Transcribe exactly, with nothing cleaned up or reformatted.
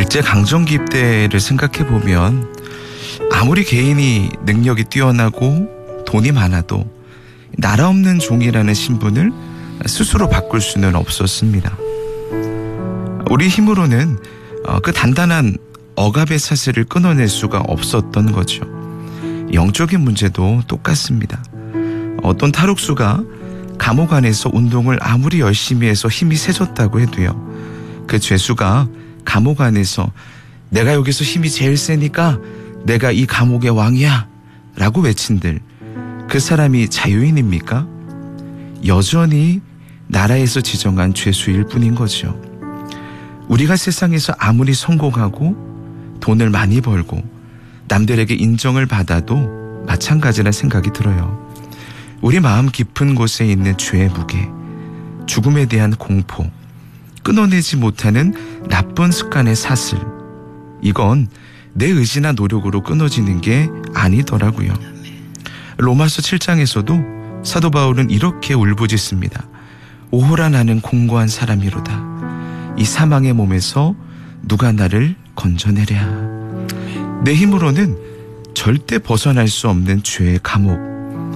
일제강점기 때를 생각해보면 아무리 개인이 능력이 뛰어나고 돈이 많아도 나라 없는 종이라는 신분을 스스로 바꿀 수는 없었습니다. 우리 힘으로는 그 단단한 억압의 사슬을 끊어낼 수가 없었던 거죠. 영적인 문제도 똑같습니다. 어떤 탈옥수가 감옥 안에서 운동을 아무리 열심히 해서 힘이 세졌다고 해도요, 그 죄수가 감옥 안에서 내가 여기서 힘이 제일 세니까 내가 이 감옥의 왕이야 라고 외친들 그 사람이 자유인입니까? 여전히 나라에서 지정한 죄수일 뿐인 거죠. 우리가 세상에서 아무리 성공하고 돈을 많이 벌고 남들에게 인정을 받아도 마찬가지란 생각이 들어요. 우리 마음 깊은 곳에 있는 죄의 무게, 죽음에 대한 공포, 끊어내지 못하는 나쁜 습관의 사슬, 이건 내 의지나 노력으로 끊어지는 게 아니더라고요. 로마서 칠 장에서도 사도 바울은 이렇게 울부짖습니다. 오호라 나는 공고한 사람이로다. 이 사망의 몸에서 누가 나를 건져내랴. 내 힘으로는 절대 벗어날 수 없는 죄의 감옥,